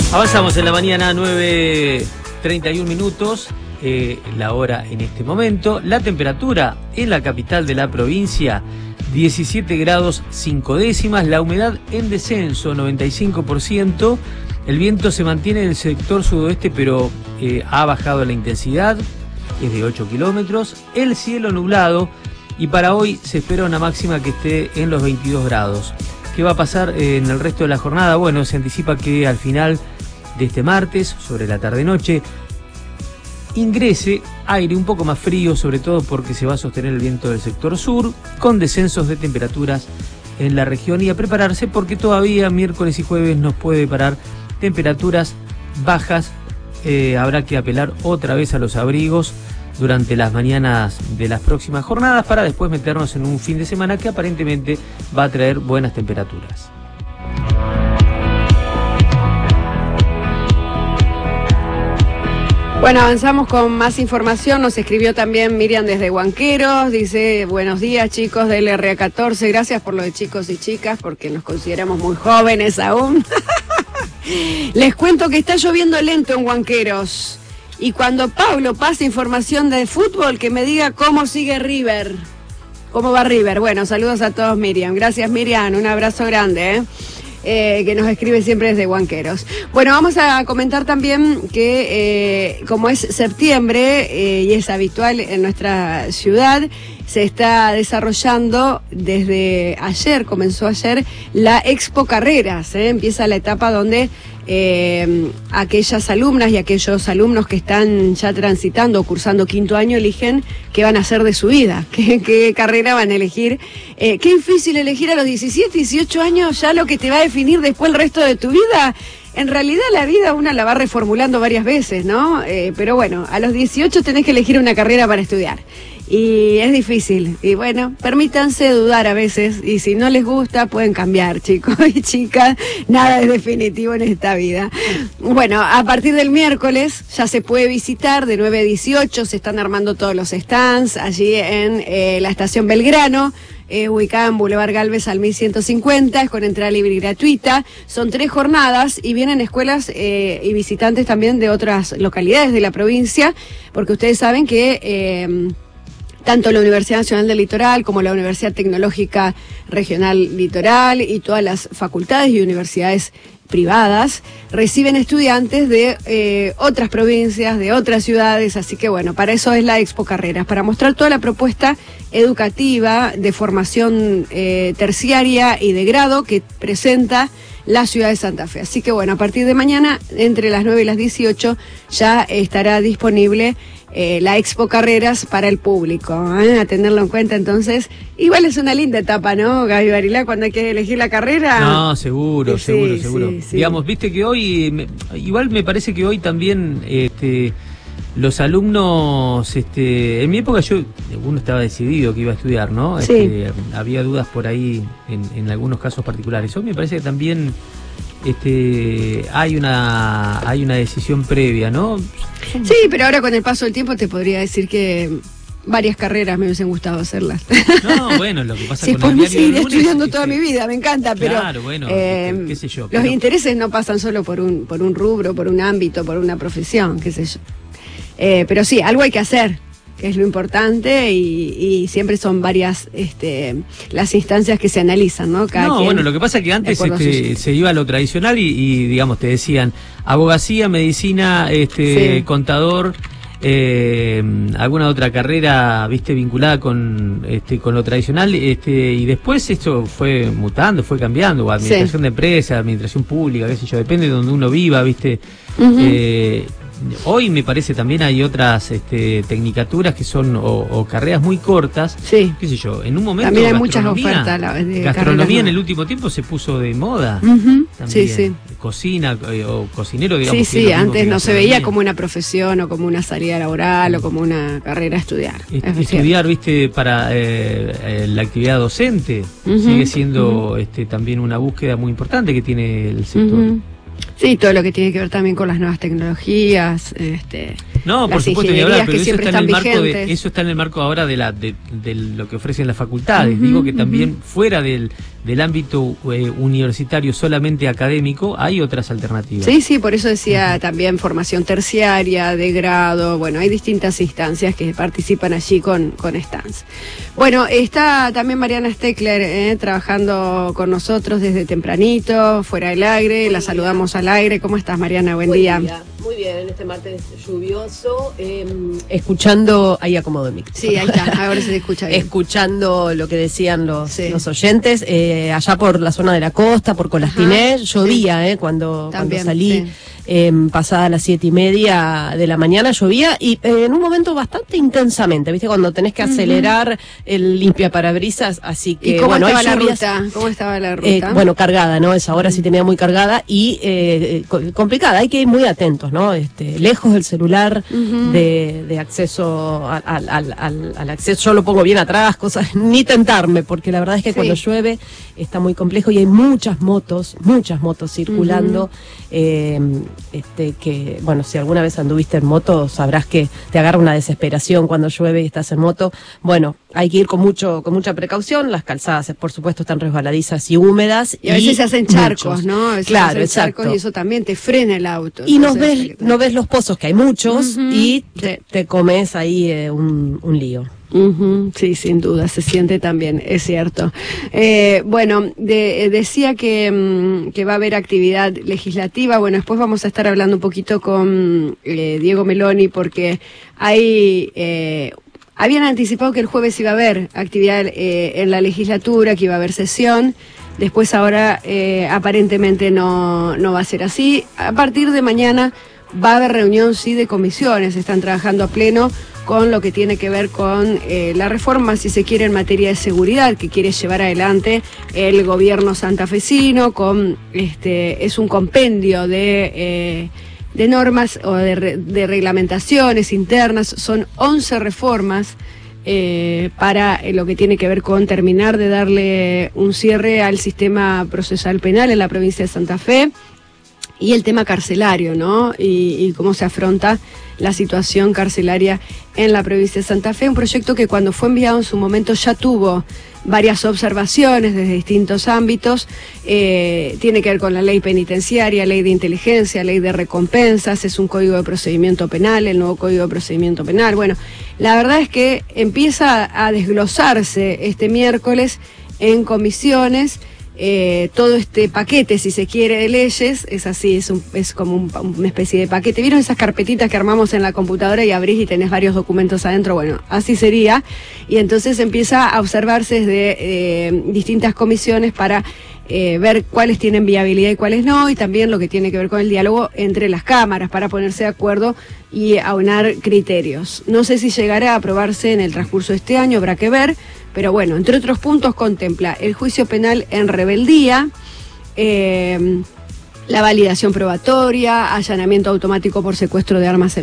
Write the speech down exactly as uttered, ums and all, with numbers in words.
Avanzamos en la mañana, nueve treinta y un minutos, eh, la hora en este momento. La temperatura en la capital de la provincia, diecisiete grados cinco décimas. La humedad en descenso, noventa y cinco por ciento. El viento se mantiene en el sector sudoeste, pero eh, ha bajado la intensidad, es de ocho kilómetros. El cielo nublado, y para hoy se espera una máxima que esté en los veintidós grados. ¿Qué va a pasar eh, en el resto de la jornada? Bueno, se anticipa que al final de este martes, sobre la tarde-noche, ingrese aire un poco más frío, sobre todo porque se va a sostener el viento del sector sur, con descensos de temperaturas en la región, y a prepararse porque todavía miércoles y jueves nos puede deparar temperaturas bajas. Eh, habrá que apelar otra vez a los abrigos durante las mañanas de las próximas jornadas para después meternos en un fin de semana que aparentemente va a traer buenas temperaturas. Bueno, avanzamos con más información. Nos escribió también Miriam desde Huanqueros. Dice, buenos días chicos del R A catorce. Gracias por lo de chicos y chicas, porque nos consideramos muy jóvenes aún. Les cuento que está lloviendo lento en Huanqueros. Y cuando Pablo pase información de fútbol, que me diga cómo sigue River. ¿Cómo va River? Bueno, saludos a todos, Miriam. Gracias, Miriam. Un abrazo grande, ¿eh? Eh, que nos escribe siempre desde Huanqueros. Bueno, vamos a comentar también que eh, como es septiembre eh, y es habitual en nuestra ciudad, se está desarrollando desde ayer, comenzó ayer, la Expo Carreras. ¿eh? Empieza la etapa donde eh, aquellas alumnas y aquellos alumnos que están ya transitando o cursando quinto año eligen qué van a hacer de su vida, qué, qué carrera van a elegir. Eh, qué difícil elegir a los diecisiete, dieciocho años ya lo que te va a definir después el resto de tu vida. En realidad la vida una la va reformulando varias veces, ¿no? Eh, pero bueno, a los dieciocho tenés que elegir una carrera para estudiar. Y es difícil. Y bueno, permítanse dudar a veces. Y si no les gusta, pueden cambiar, chicos y chicas. Nada es definitivo en esta vida. Bueno, a partir del miércoles ya se puede visitar de nueve a dieciocho. Se están armando todos los stands allí en eh, la estación Belgrano. Eh, ubicada en Boulevard Galvez al mil ciento cincuenta, es con entrada libre y gratuita. Son tres jornadas y vienen escuelas eh, y visitantes también de otras localidades de la provincia, porque ustedes saben que eh, tanto la Universidad Nacional del Litoral como la Universidad Tecnológica Regional Litoral y todas las facultades y universidades privadas reciben estudiantes de eh, otras provincias, de otras ciudades, así que bueno, para eso es la Expo Carreras, para mostrar toda la propuesta educativa de formación eh, terciaria y de grado que presenta la ciudad de Santa Fe. Así que bueno, a partir de mañana, entre las nueve y las dieciocho, ya estará disponible Eh, la Expo Carreras para el público, ¿eh? A tenerlo en cuenta. Entonces, igual es una linda etapa, ¿no, Gaby Barilá, cuando hay que elegir la carrera? No, seguro, sí, seguro, seguro. Sí, sí. Digamos, viste que hoy, me, igual me parece que hoy también este, los alumnos, este, en mi época yo, uno estaba decidido que iba a estudiar, ¿no? Sí. Este, había dudas por ahí en, en algunos casos particulares. Hoy me parece que también este, hay una, hay una decisión previa, ¿no? Sí, pero ahora con el paso del tiempo te podría decir que varias carreras me hubiesen gustado hacerlas. No, bueno, lo que pasa sí, con el pues diario seguir del lunes estudiando es toda que, mi vida, me encanta, pero claro, bueno, eh, qué, qué sé yo. Los Pero intereses no pasan solo por un, por un rubro, por un ámbito, por una profesión, qué sé yo. Eh, pero sí, algo hay que hacer, que es lo importante, y, y siempre son varias este, las instancias que se analizan, ¿no? Cada no, quien, bueno, lo que pasa es que antes este, se iba a lo tradicional y, y, digamos, te decían abogacía, medicina, este, sí. contador, eh, alguna otra carrera, viste, vinculada con este, con lo tradicional, este, y después esto fue mutando, fue cambiando, administración sí. de empresas, administración pública, qué sé yo, depende de donde uno viva, viste. Uh-huh. eh, Hoy me parece también hay otras este, tecnicaturas que son o, o carreras muy cortas, sí. qué sé yo, en un momento también hay muchas ofertas de gastronomía en el último tiempo se puso de moda, uh-huh. sí, sí. cocina eh, o cocinero, digamos. Sí, sí, antes no se veía como una profesión o como una salida laboral o como una carrera a estudiar. Es, estudiar, viste, para eh, eh, la actividad docente uh-huh. sigue siendo uh-huh. este, también una búsqueda muy importante que tiene el sector. Uh-huh. Sí, todo lo que tiene que ver también con las nuevas tecnologías, este, no, por las supuesto, ni hablar, pero que eso está, están en el marco vigentes. de, eso está en el marco ahora de la de, de lo que ofrecen las facultades. Uh-huh, Digo que uh-huh. también fuera del, del ámbito eh, universitario solamente académico hay otras alternativas. Sí, sí, por eso decía uh-huh. también formación terciaria, de grado, bueno, hay distintas instancias que participan allí con, con stands. Bueno, está también Mariana Steckler eh, trabajando con nosotros desde tempranito, fuera del aire, Buen la día. saludamos al aire. ¿Cómo estás, Mariana? Buen, Buen día. día. Muy bien, en este martes lluvioso, eh, escuchando, ahí acomodo el micro. Sí, ahí está, ahora se te escucha bien. Escuchando lo que decían los, sí. los oyentes, eh, allá por la zona de la costa, por Colastiné, Ajá, llovía, sí. eh, cuando, También, cuando salí. Sí. Eh, pasada las siete y media de la mañana llovía y eh, en un momento bastante intensamente, ¿viste? Cuando tenés que acelerar uh-huh. el limpiaparabrisas, así que... ¿Y cómo bueno, estaba la lluvias, ruta? ¿Cómo estaba la ruta? Eh, bueno, cargada, ¿no? Esa hora uh-huh. sí tenía muy cargada y eh, complicada, hay que ir muy atentos, ¿no? Este, lejos del celular, uh-huh. de, de acceso al, al, al, al acceso, yo lo pongo bien atrás, cosas, ni tentarme, porque la verdad es que sí. cuando llueve está muy complejo y hay muchas motos, muchas motos circulando, uh-huh. eh, Este, que, bueno, si alguna vez anduviste en moto, sabrás que te agarra una desesperación cuando llueve y estás en moto. Bueno, hay que ir con mucho, con mucha precaución. Las calzadas, por supuesto, están resbaladizas y húmedas. Y a veces y se hacen charcos, muchos. ¿no? A veces claro, se hacen exacto. charcos y eso también te frena el auto. Y no ves, no ves los pozos, que hay muchos, uh-huh. y te, sí. te comes ahí eh, un, un lío. Uh-huh, sí, sin duda, se siente también, es cierto. Eh, bueno, de, decía que, um, que va a haber actividad legislativa. Bueno, después vamos a estar hablando un poquito con eh, Diego Meloni porque hay... Eh, habían anticipado que el jueves iba a haber actividad eh, en la legislatura, que iba a haber sesión. Después ahora eh, aparentemente no, no va a ser así. A partir de mañana va a haber reunión, sí, de comisiones. Están trabajando a pleno con lo que tiene que ver con eh, la reforma, si se quiere, en materia de seguridad que quiere llevar adelante el gobierno santafesino. Con este es un compendio de, eh, de normas o de, re, de reglamentaciones internas. Son once reformas eh, para eh, lo que tiene que ver con terminar de darle un cierre al sistema procesal penal en la provincia de Santa Fe. Y el tema carcelario, ¿no? Y, y cómo se afronta la situación carcelaria en la provincia de Santa Fe. Un proyecto que cuando fue enviado en su momento ya tuvo varias observaciones desde distintos ámbitos. Eh, tiene que ver con la ley penitenciaria, ley de inteligencia, ley de recompensas, es un código de procedimiento penal, el nuevo código de procedimiento penal. Bueno, la verdad es que empieza a desglosarse este miércoles en comisiones. Eh, todo este paquete, si se quiere, de leyes, es así, es, un, es como un, una especie de paquete. ¿Vieron esas carpetitas que armamos en la computadora y abrís y tenés varios documentos adentro? Bueno, así sería. Y entonces empieza a observarse desde eh, distintas comisiones para eh, ver cuáles tienen viabilidad y cuáles no, y también lo que tiene que ver con el diálogo entre las cámaras para ponerse de acuerdo y aunar criterios. No sé si llegará a aprobarse en el transcurso de este año, habrá que ver. Pero bueno, entre otros puntos contempla el juicio penal en rebeldía, eh, la validación probatoria, allanamiento automático por secuestro de armas en